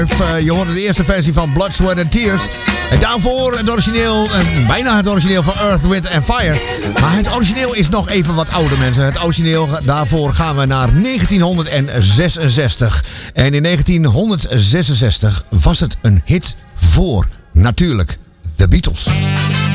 Je hoorde de eerste versie van Blood, Sweat and Tears. En daarvoor het origineel, bijna het origineel van Earth, Wind and Fire. Maar het origineel is nog even wat ouder, mensen. Het origineel, daarvoor gaan we naar 1966. En in 1966 was het een hit voor, natuurlijk, The Beatles.